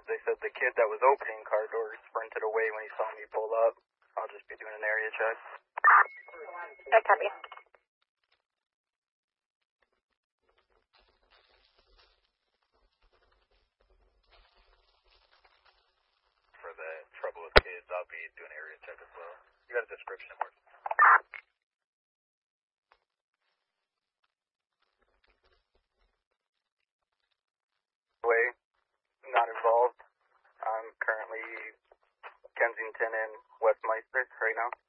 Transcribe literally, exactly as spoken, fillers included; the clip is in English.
They said the kid that was opening car doors sprinted away when he saw me pull up. I'll just be doing an area check. I copy. For the trouble with kids, I'll be doing an area check as well. You got a description of where? Way, not involved. I'm currently Kensington and Westmeister right now.